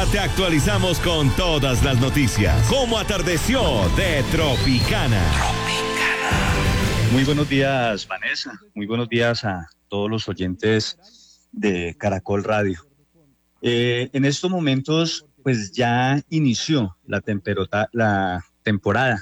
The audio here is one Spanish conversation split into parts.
te actualizamos con todas las noticias. Cómo atardeció de Tropicana. Muy buenos días, Vanessa. Muy buenos días a todos los oyentes de Caracol Radio. En estos momentos, pues ya inició la temporada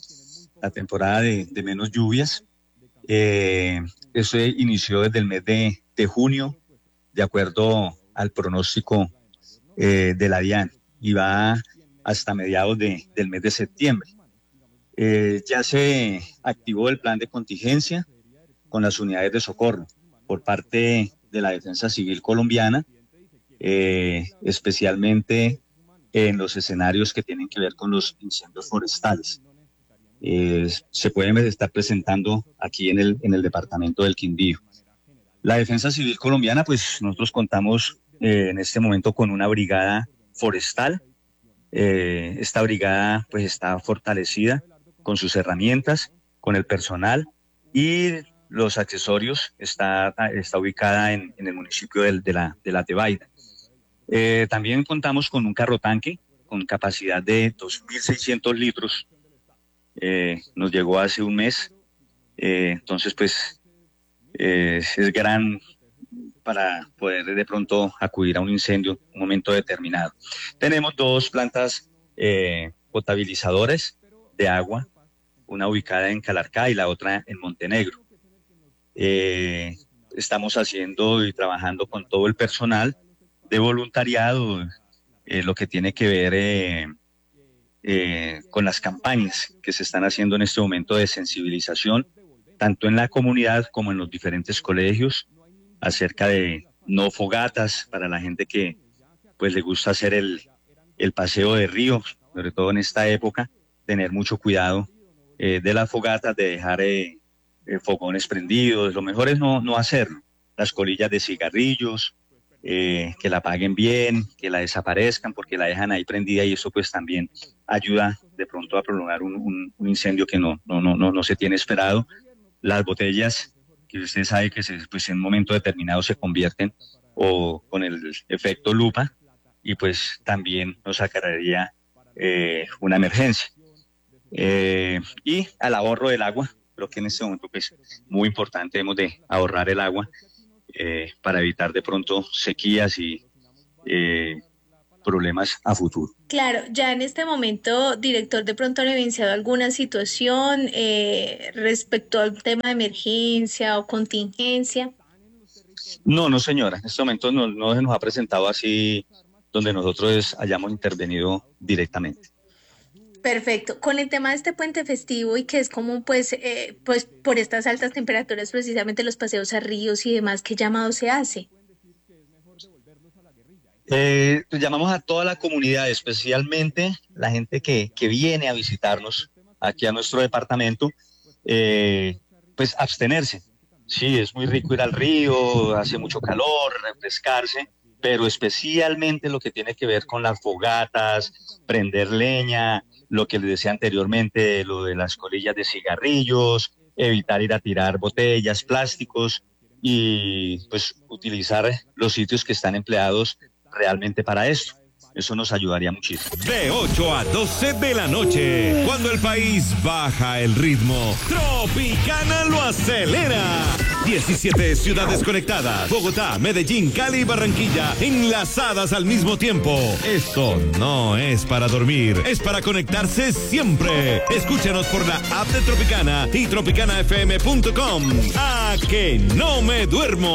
de menos lluvias. Eso inició desde el mes de junio, de acuerdo al pronóstico de la DIAN, y va hasta mediados del mes de septiembre. Ya se activó el plan de contingencia con las unidades de socorro por parte de la Defensa Civil colombiana, especialmente en los escenarios que tienen que ver con los incendios forestales. Se pueden estar presentando aquí en el departamento del Quindío. La Defensa Civil colombiana, pues nosotros contamos en este momento con una brigada forestal. Esta brigada pues está fortalecida con sus herramientas, con el personal y los accesorios. Está ubicada en el municipio de la Tebaida. También contamos con un carro tanque con capacidad de 2.600 litros. Nos llegó hace un mes. Entonces pues es gran para poder de pronto acudir a un incendio en un momento determinado. Tenemos 2 plantas potabilizadoras de agua, una ubicada en Calarcá y la otra en Montenegro. Estamos haciendo y trabajando con todo el personal de voluntariado, lo que tiene que ver con las campañas que se están haciendo en este momento de sensibilización, tanto en la comunidad como en los diferentes colegios, acerca de no fogatas para la gente que pues le gusta hacer el paseo de río, sobre todo en esta época, tener mucho cuidado de las fogatas, de dejar fogones prendidos. Lo mejor es no hacerlo. Las colillas de cigarrillos, que la apaguen bien, que la desaparezcan, porque la dejan ahí prendida y eso pues también ayuda de pronto a prolongar un incendio que no se tiene esperado. Las botellas, que usted sabe que pues en un momento determinado se convierten o con el efecto lupa, y pues también nos acarrearía una emergencia. Y al ahorro del agua, creo que en este momento pues muy importante, debemos de ahorrar el agua para evitar de pronto sequías y problemas a futuro. Claro, ya en este momento, director, de pronto han evidenciado alguna situación respecto al tema de emergencia o contingencia. No, señora, en este momento no se nos ha presentado así donde nosotros hayamos intervenido directamente. Perfecto. Con el tema de este puente festivo y que es común, pues por estas altas temperaturas, precisamente los paseos a ríos y demás, ¿qué llamado se hace? Pues llamamos a toda la comunidad, especialmente la gente que viene a visitarnos aquí a nuestro departamento, pues abstenerse. Sí, es muy rico ir al río, hace mucho calor, refrescarse, pero especialmente lo que tiene que ver con las fogatas, prender leña, lo que les decía anteriormente, lo de las colillas de cigarrillos, evitar ir a tirar botellas, plásticos y pues utilizar los sitios que están empleados realmente para esto. Eso nos ayudaría muchísimo. De 8 a 12 de la noche, cuando el país baja el ritmo, Tropicana lo acelera. 17 ciudades conectadas, Bogotá, Medellín, Cali y Barranquilla, enlazadas al mismo tiempo. Esto no es para dormir, es para conectarse siempre. Escúchanos por la app de Tropicana y tropicanafm.com. ¡A que no me duermo!